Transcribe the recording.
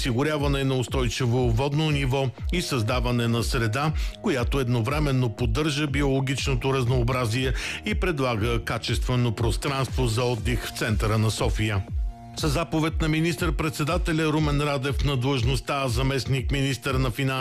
осигуряване на устойчиво водно ниво и създаване на среда, която едновременно поддържа биологичното разнообразие и предлага качествено пространство за отдих в центъра на София. Със заповед на министър-председателя Румен Радев на длъжността заместник-министър на финансите